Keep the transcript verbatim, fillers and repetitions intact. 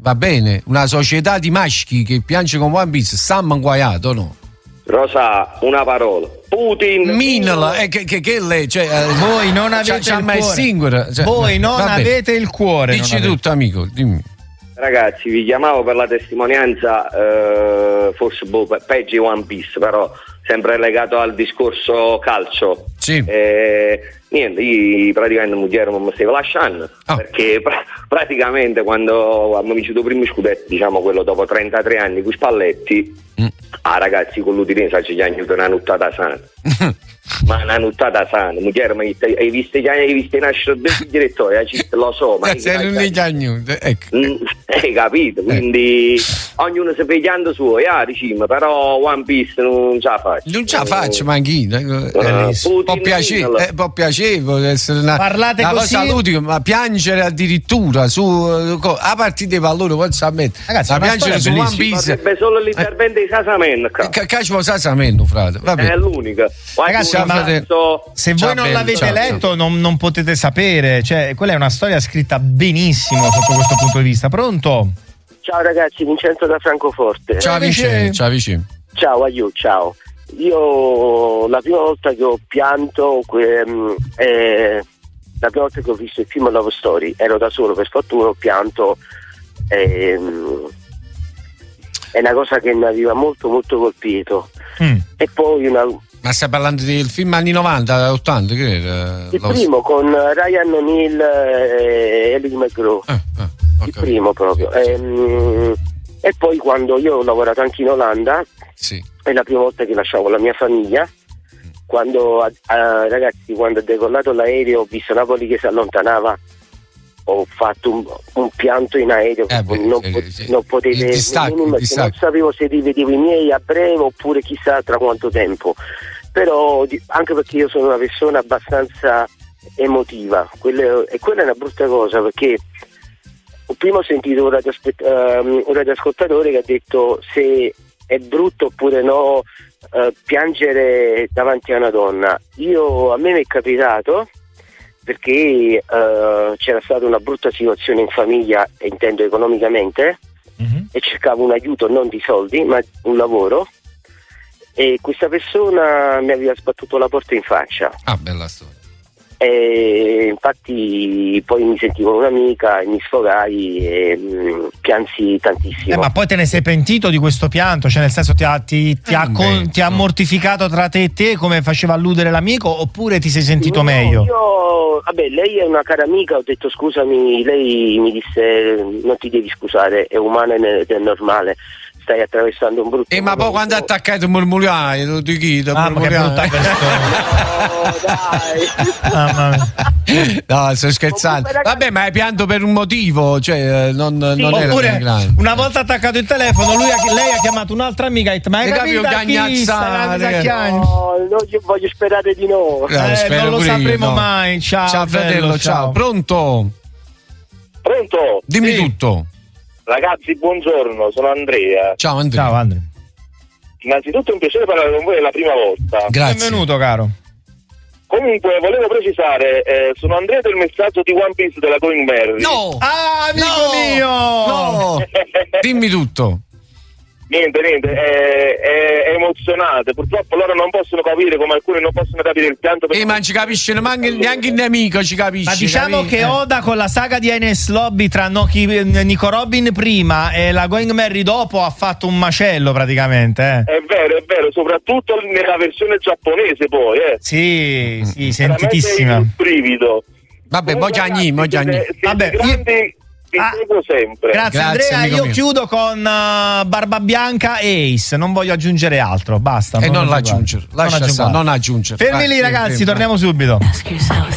Va bene, una società di maschi che piange con One Piece sta manguaiato, no? Rosa, una parola. Putin. Minala, eh, che, che, che lei, cioè, eh, voi non avete c'ha, c'ha il mai cuore. estinguere, cioè, voi non vabbè. avete il cuore. Dici tutto, amico, dimmi. Ragazzi, vi chiamavo per la testimonianza, eh, forse boh, peggio di One Piece, però sempre legato al discorso calcio. Sì. Eh, niente, io praticamente Mugliero non mi stavo lasciando, oh. perché pra- praticamente quando abbiamo vinto il primo scudetto, diciamo quello dopo trentatré anni con Spalletti, mm. ah ragazzi con l'Udinese ci hanno aiutato una nuttata sana. Ma una nuttata sana, Mugliero, ma hai visto hai visto nascere del direttore, lo so, ma sei l'unica aiuto, ecco. Hai capito? Quindi eh. ognuno si pigliando suo, ah, diciamo, però One Piece non ce la faccio. Non ce la faccio, ma anch'io. Uh, può piacere, eh, può piacere essere una, parlate una così, cosa ludica, ma piangere addirittura su a partire dei valori, poi sapete, ragazzi, ma piangere su One Piece sarebbe solo l'intervento eh. di Sasameno. Caccio Sasameno, frate. È l'unica. Ragazzi, ma se voi non l'avete ciao, letto non, non potete sapere, cioè quella è una storia scritta benissimo sotto questo punto di vista. Pronto? Ciao ragazzi, Vincenzo da Francoforte. Ciao Vincenzo. Ciao Vincenzo. Ciao aiuto, ciao. Io la prima volta che ho pianto que, eh, la prima volta che ho visto il film Love Story, ero da solo, per fortuna ho pianto, eh, è una cosa che mi aveva molto molto colpito. Mm. E poi una Ma stai parlando del film anni novanta, ottanta, che era? Il primo con Ryan O'Neal e Ellie McGraw. Eh, eh, il primo proprio. Sì, sì. E, e poi quando io ho lavorato anche in Olanda, sì. è la prima volta che lasciavo la mia famiglia. Quando uh, ragazzi, quando è decollato l'aereo, ho visto Napoli che si allontanava, ho fatto un, un pianto in aereo, eh beh, non, sì, po- sì. non potevo, distacco, non sapevo se rivedevo i miei a breve oppure chissà tra quanto tempo, però anche perché io sono una persona abbastanza emotiva, quello, e quella è una brutta cosa, perché prima ho sentito un, radioaspett- um, un radioascoltatore che ha detto se è brutto oppure no uh, piangere davanti a una donna. Io, a me mi è capitato perché uh, c'era stata una brutta situazione in famiglia, intendo economicamente, mm-hmm. e cercavo un aiuto non di soldi ma un lavoro, e questa persona mi aveva sbattuto la porta in faccia. Ah, bella storia. E infatti poi mi sentivo un'amica e mi sfogai e mh, piansi tantissimo. Eh, ma poi te ne sei pentito di questo pianto? Cioè nel senso ti ha, ti, ti, ha, con, ti ha mortificato tra te e te come faceva alludere l'amico, oppure ti sei sentito no, meglio? Io, vabbè, lei è una cara amica, ho detto scusami, lei mi disse non ti devi scusare, è umana ed è normale. Stai attraversando un brutto e eh, ma poi quando ha attaccato il mormuriaio lo ti chiedo, ah, ma che brutta no, dai. Mamma mia. No, sto scherzando. Vabbè, ma hai pianto per un motivo, cioè non, sì, non oppure era una volta attaccato il telefono lui ha, lei ha chiamato un'altra amica e ma hai capito chi sta? No, no, io voglio sperare di no, no eh, non lo sapremo io, no. mai. Ciao, ciao bello, fratello, ciao. ciao. Pronto? Pronto? Dimmi sì. tutto. Ragazzi, buongiorno, sono Andrea. Ciao Andrea. Ciao Andrea. Innanzitutto è un piacere parlare con voi, è la prima volta. Grazie. Benvenuto caro. Comunque volevo precisare, eh, sono Andrea del messaggio di One Piece della Going Merry. No! Ah, amico no! mio! No! Dimmi tutto. Niente, niente, è, è, è emozionante. Purtroppo loro non possono capire, come alcuni non possono capire il pianto. E eh, ma non ci capisce neanche, neanche il nemico, ci capisce. Ma diciamo capisce. che Oda con la saga di Ines Lobby tra Noki, Nico Robin prima e la Going Merry dopo ha fatto un macello praticamente. Eh. È vero, è vero, soprattutto nella versione giapponese poi. Eh. Sì, sì, sentitissima. Un brivido. Vabbè, mo Gianni, mo Gianni. Vabbè, grandi. Ti ah, seguo sempre. Grazie, grazie Andrea, io mio. chiudo con uh, Barba Bianca e Ace, non voglio aggiungere altro, basta. E non, non l'aggiungere, lascia non, non aggiungere. Fermi lì ragazzi, fermi. Torniamo subito.